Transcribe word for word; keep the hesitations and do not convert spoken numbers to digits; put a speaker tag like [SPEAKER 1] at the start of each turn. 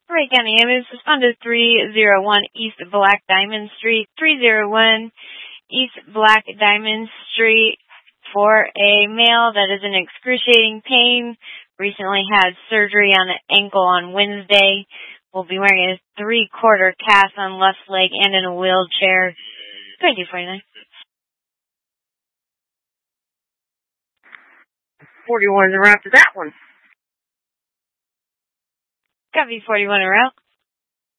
[SPEAKER 1] Wright County Ambulance, respond to three oh one East Black Diamond Street, three oh one East Black Diamond Street, for a male that is in excruciating pain, recently had surgery on an ankle on Wednesday, will be wearing a three-quarter cast on left leg and in a wheelchair. twenty-two forty-nine.
[SPEAKER 2] forty-one is around to that one.
[SPEAKER 1] Copy forty-one around.